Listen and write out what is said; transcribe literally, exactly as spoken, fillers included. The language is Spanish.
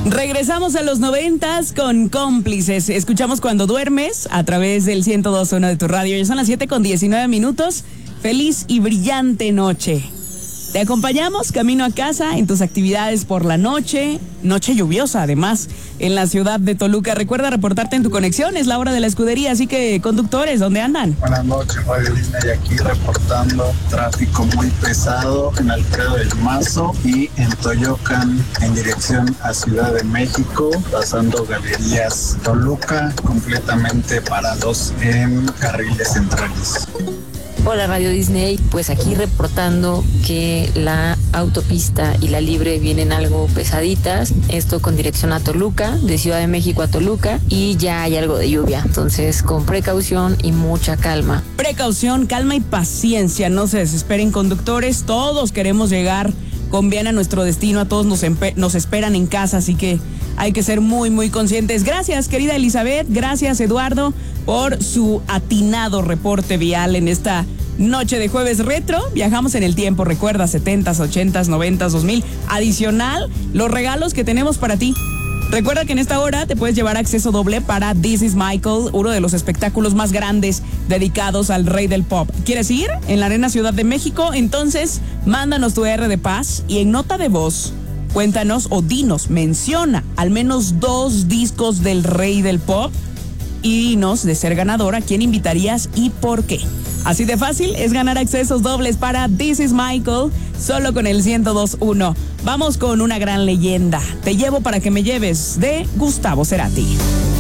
Regresamos a los noventas con Cómplices. Escuchamos Cuando Duermes a través del ciento dos punto uno de tu radio. Ya son las siete con diecinueve minutos. Feliz y brillante noche. Te acompañamos camino a casa en tus actividades por la noche. Noche lluviosa, además, en la ciudad de Toluca. Recuerda reportarte en tu conexión. Es la hora de la escudería, así que, conductores, ¿dónde andan? Buenas noches, Radio Disney, aquí reportando tráfico muy pesado en Alfredo del Mazo y en Toyocan en dirección a Ciudad de México, pasando Galerías Toluca, completamente parados en carriles centrales. Hola Radio Disney, pues aquí reportando que la autopista y la libre vienen algo pesaditas, esto con dirección a Toluca, de Ciudad de México a Toluca, y ya hay algo de lluvia, entonces con precaución y mucha calma. Precaución, calma y paciencia, no se desesperen, conductores, todos queremos llegar con bien a nuestro destino, a todos nos, empe- nos esperan en casa, así que hay que ser muy, muy conscientes. Gracias, querida Elizabeth, gracias, Eduardo, por su atinado reporte vial en esta noche de jueves retro. Viajamos en el tiempo, recuerda, setentas, ochentas, noventas, dos mil. Adicional, los regalos que tenemos para ti. Recuerda que en esta hora te puedes llevar acceso doble para This is Michael, uno de los espectáculos más grandes dedicados al rey del pop. ¿Quieres ir? En la Arena Ciudad de México. Entonces, mándanos tu R de paz y en nota de voz, cuéntanos o dinos, menciona al menos dos discos del rey del pop y dinos, de ser ganadora, quién invitarías y por qué. Así de fácil es ganar accesos dobles para This is Michael, solo con el ciento dos punto uno. Vamos con una gran leyenda. Te llevo para que me lleves, de Gustavo Cerati.